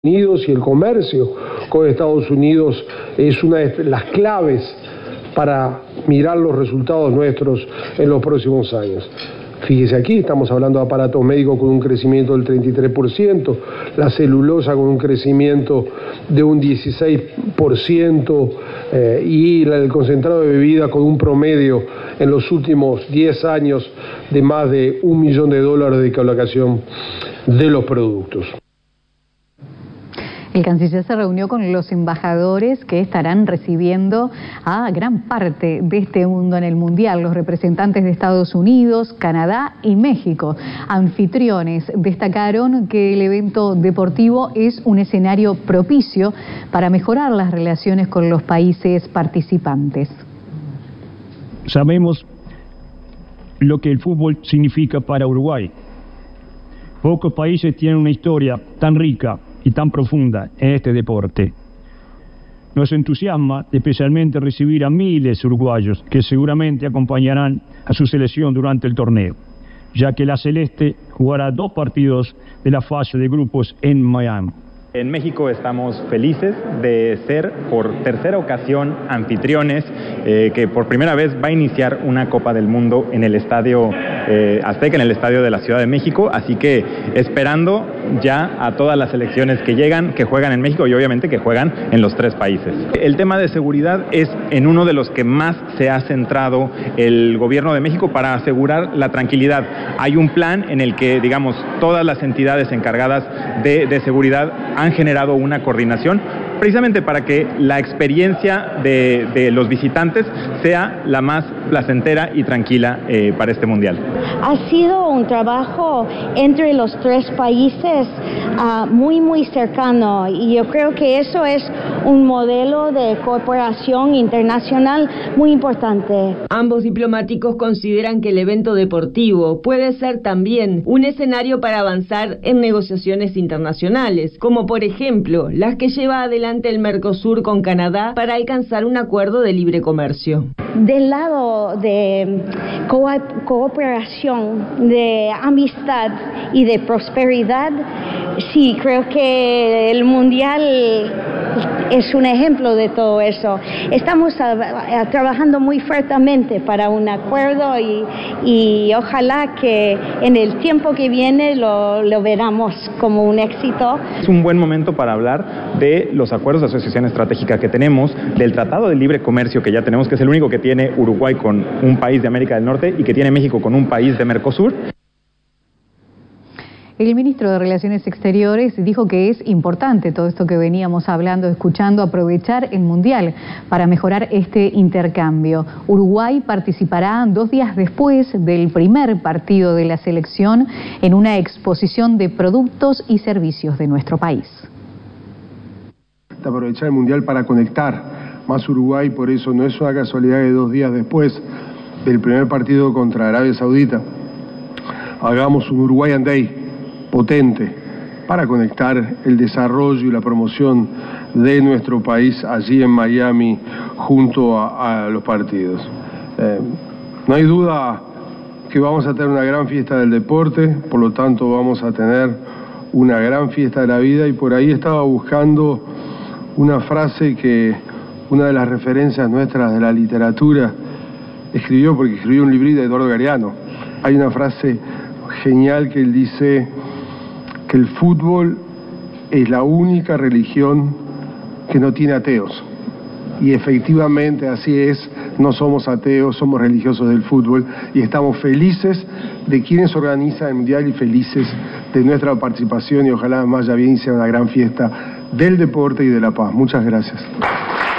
Unidos y el comercio con Estados Unidos es una de las claves para mirar los resultados nuestros en los próximos años. Fíjese aquí, estamos hablando de aparatos médicos con un crecimiento del 33%, la celulosa con un crecimiento de un 16% y el concentrado de bebida con un promedio en los últimos 10 años de más de $1 millón de colocación de los productos. El canciller se reunió con los embajadores que estarán recibiendo a gran parte de este mundo en el Mundial, los representantes de Estados Unidos, Canadá y México. Anfitriones destacaron que el evento deportivo es un escenario propicio para mejorar las relaciones con los países participantes. Sabemos lo que el fútbol significa para Uruguay. Pocos países tienen una historia tan rica y tan profunda en este deporte. Nos entusiasma especialmente recibir a miles de uruguayos que seguramente acompañarán a su selección durante el torneo, ya que la Celeste jugará 2 partidos de la fase de grupos en Miami. En México estamos felices de ser por tercera ocasión anfitriones, que por primera vez va a iniciar una Copa del Mundo en el Estadio Azteca, en el Estadio de la Ciudad de México, así que esperando ya a todas las selecciones que llegan, que juegan en México y obviamente que juegan en los 3 países. El tema de seguridad es en uno de los que más se ha centrado el gobierno de México para asegurar la tranquilidad. Hay un plan en el que, digamos, todas las entidades encargadas de seguridad han generado una coordinación precisamente para que la experiencia de los visitantes sea la más placentera y tranquila para este mundial. Ha sido un trabajo entre los 3 países muy cercano, y yo creo que eso es un modelo de cooperación internacional muy importante. Ambos diplomáticos consideran que el evento deportivo puede ser también un escenario para avanzar en negociaciones internacionales, como por ejemplo las que lleva adelante el Mercosur con Canadá para alcanzar un acuerdo de libre comercio. Del lado de cooperación, de amistad y de prosperidad, sí, creo que el Mundial es un ejemplo de todo eso. Estamos trabajando muy fuertemente para un acuerdo y ojalá que en el tiempo que viene lo veramos como un éxito. Es un buen momento para hablar de los acuerdos de asociación estratégica que tenemos, del Tratado de Libre Comercio que ya tenemos, que es el único que tiene Uruguay con un país de América del Norte y que tiene México con un país de Mercosur. El ministro de Relaciones Exteriores dijo que es importante todo esto que veníamos hablando, escuchando, aprovechar el Mundial para mejorar este intercambio. Uruguay participará 2 días después del primer partido de la selección en una exposición de productos y servicios de nuestro país. Aprovechar el Mundial para conectar más Uruguay, por eso no es una casualidad que 2 días después del primer partido contra Arabia Saudita hagamos un Uruguayan Day potente para conectar el desarrollo y la promoción de nuestro país allí en Miami junto a los partidos. No hay duda que vamos a tener una gran fiesta del deporte, por lo tanto vamos a tener una gran fiesta de la vida, y por ahí estaba buscando una frase que una de las referencias nuestras de la literatura escribió, porque escribió un librito de Eduardo Galeano. Hay una frase genial que él dice que el fútbol es la única religión que no tiene ateos. Y efectivamente así es, no somos ateos, somos religiosos del fútbol, y estamos felices de quienes organizan el Mundial y felices de nuestra participación, y ojalá vaya bien y sea una gran fiesta del deporte y de la paz. Muchas gracias.